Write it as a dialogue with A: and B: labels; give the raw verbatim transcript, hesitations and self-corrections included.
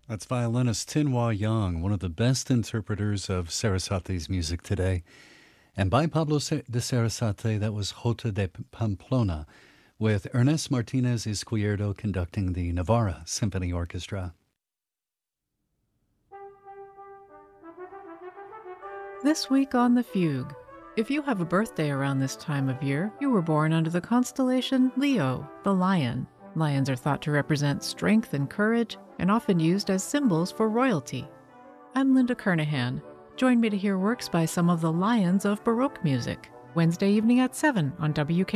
A: That's violinist Tinhua Yang, one of the best interpreters of Sarasate's music today. And by Pablo de Sarasate, that was Jota de Pamplona, with Ernest Martinez Izquierdo conducting the Navarra Symphony Orchestra.
B: This week on The Fugue. If you have a birthday around this time of year, you were born under the constellation Leo, the lion. Lions are thought to represent strength and courage, and often used as symbols for royalty. I'm Linda Kernahan. Join me to hear works by some of the lions of Baroque music, Wednesday evening at seven on W K